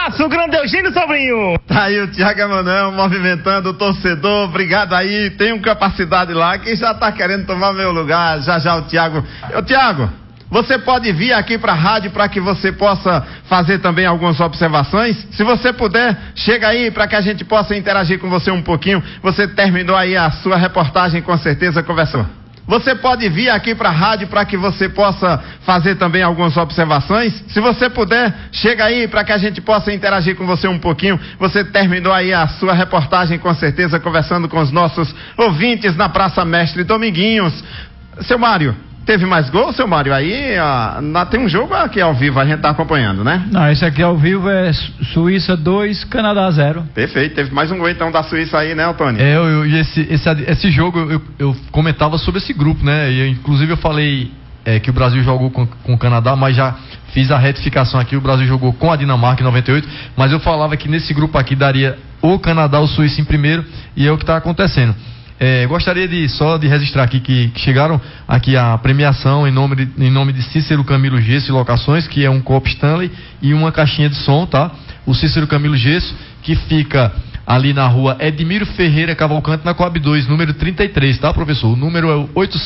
abraço, grande Eugênio Sobrinho. Tá aí o Thiago Emanuel movimentando o torcedor. Obrigado aí. Tem capacidade lá que já tá querendo tomar meu lugar. Já o Thiago. Ô, Thiago, você pode vir aqui para a rádio para que você possa fazer também algumas observações? Se você puder, chega aí para que a gente possa interagir com você um pouquinho. Você terminou aí a sua reportagem, com certeza conversou. Você pode vir aqui para a rádio para que você possa fazer também algumas observações? Se você puder, chega aí para que a gente possa interagir com você um pouquinho. Você terminou aí a sua reportagem, com certeza conversando com os nossos ouvintes na Praça Mestre Dominguinhos. Seu Mário, teve mais gol, seu Mário? Aí tem um jogo aqui ao vivo, a gente tá acompanhando, né? Não, esse aqui ao vivo é Suíça 2, Canadá 0. Perfeito, teve mais um gol então da Suíça aí, né, Antônio? E esse jogo eu comentava sobre esse grupo, né? E inclusive eu falei que o Brasil jogou com o Canadá, mas já fiz a retificação aqui, o Brasil jogou com a Dinamarca em 98, mas eu falava que nesse grupo aqui daria o Canadá ou Suíça em primeiro, e é o que está acontecendo. Gostaria só de registrar aqui que chegaram aqui a premiação em nome de Cícero Camilo Gesso e Locações, que é um copo Stanley e uma caixinha de som, tá? O Cícero Camilo Gesso, que fica ali na rua Edmiro Ferreira Cavalcante, na Coab 2, número 33, tá, professor? O número é o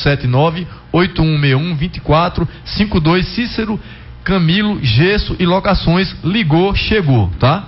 879-8161-2452, Cícero Camilo Gesso e Locações, ligou, chegou, tá?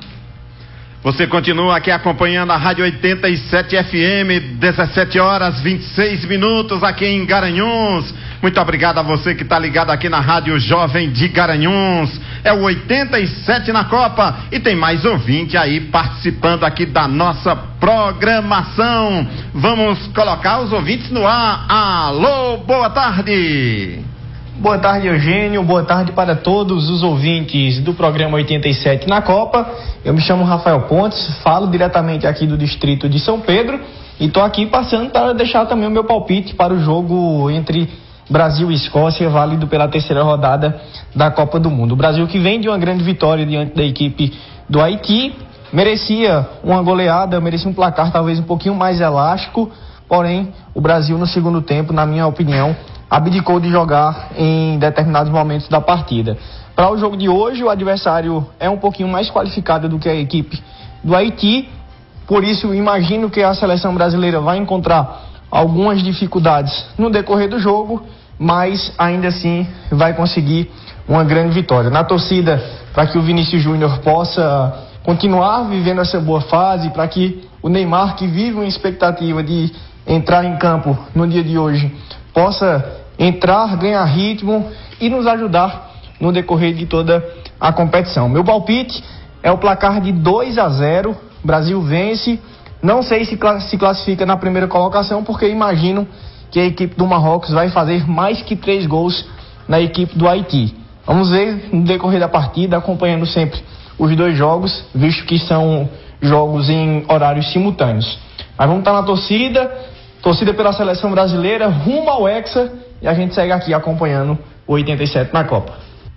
Você continua aqui acompanhando a Rádio 87 FM, 17 horas 26 minutos aqui em Garanhuns. Muito obrigado a você que está ligado aqui na Rádio Jovem de Garanhuns. É o 87 na Copa e tem mais ouvinte aí participando aqui da nossa programação. Vamos colocar os ouvintes no ar. Alô, boa tarde. Boa tarde, Eugênio. Boa tarde para todos os ouvintes do programa 87 na Copa. Eu me chamo Rafael Pontes, falo diretamente aqui do distrito de São Pedro e estou aqui passando para deixar também o meu palpite para o jogo entre Brasil e Escócia, válido pela terceira rodada da Copa do Mundo. O Brasil, que vem de uma grande vitória diante da equipe do Haiti, merecia uma goleada, merecia um placar talvez um pouquinho mais elástico, porém o Brasil no segundo tempo, na minha opinião, abdicou de jogar em determinados momentos da partida. Para o jogo de hoje, o adversário é um pouquinho mais qualificado do que a equipe do Haiti, por isso imagino que a seleção brasileira vai encontrar algumas dificuldades no decorrer do jogo, mas ainda assim vai conseguir uma grande vitória. Na torcida, para que o Vinícius Júnior possa continuar vivendo essa boa fase, para que o Neymar, que vive uma expectativa de entrar em campo no dia de hoje, possa entrar, ganhar ritmo e nos ajudar no decorrer de toda a competição. Meu palpite é o placar de 2-0, Brasil vence. Não sei se classifica na primeira colocação, porque imagino que a equipe do Marrocos vai fazer mais que 3 gols na equipe do Haiti. Vamos ver no decorrer da partida, acompanhando sempre os 2 jogos, visto que são jogos em horários simultâneos. Mas vamos estar na torcida pela seleção brasileira, rumo ao Hexa, e a gente segue aqui acompanhando o 87 na Copa.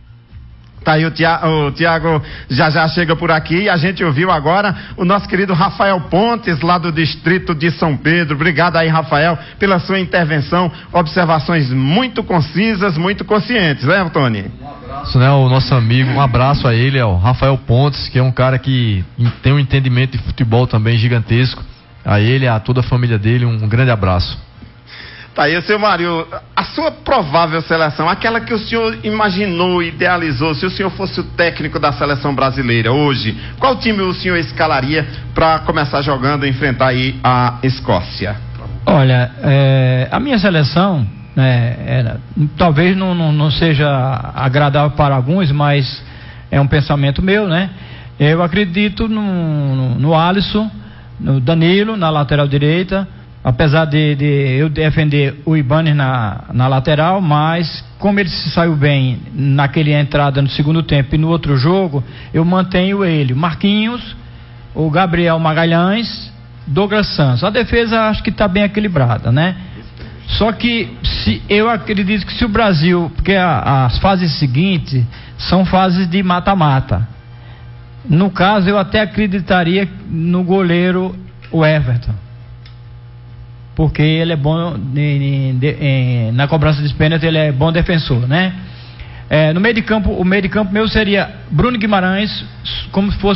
Tá aí o Thiago já chega por aqui, e a gente ouviu agora o nosso querido Rafael Pontes, lá do distrito de São Pedro. Obrigado aí, Rafael, pela sua intervenção, observações muito concisas, muito conscientes, né, Antônio? Um abraço, né, o nosso amigo, um abraço a ele, o Rafael Pontes, que é um cara que tem um entendimento de futebol também gigantesco. A ele, a toda a família dele, um grande abraço. Tá aí, seu Mário, a sua provável seleção, aquela que o senhor imaginou, idealizou, se o senhor fosse o técnico da seleção brasileira hoje, qual time o senhor escalaria para começar jogando e enfrentar aí a Escócia? Olha, a minha seleção, talvez não seja agradável para alguns, mas é um pensamento meu, né? Eu acredito no Alisson, no Danilo, na lateral direita, apesar de eu defender o Ibanez na lateral, mas como ele se saiu bem naquele entrada no segundo tempo e no outro jogo, eu mantenho ele, Marquinhos, o Gabriel Magalhães, Douglas Santos. A defesa acho que está bem equilibrada, né? Só que eu acredito que se o Brasil, porque as fases seguintes são fases de mata-mata. No caso, eu até acreditaria no goleiro o Everton, porque ele é bom na cobrança de pênalti, ele é bom defensor, né? No meio de campo, o meio de campo meu seria Bruno Guimarães, como se fosse